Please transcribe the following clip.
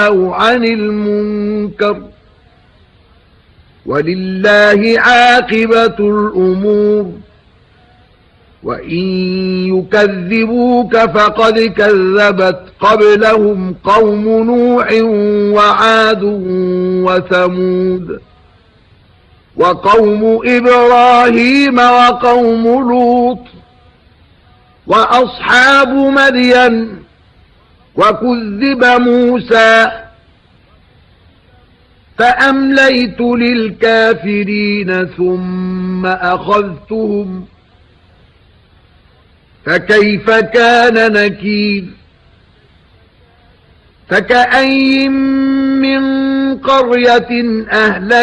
عن المنكر ولله عاقبة الأمور وإن يكذبوك فقد كذبت قبلهم قوم نوح وعاد وثمود وقوم إبراهيم وقوم لوط وأصحاب مدين وكذب موسى فأمليت للكافرين ثم أخذتهم فكيف كان نكير فكأين من قرية أهلكناها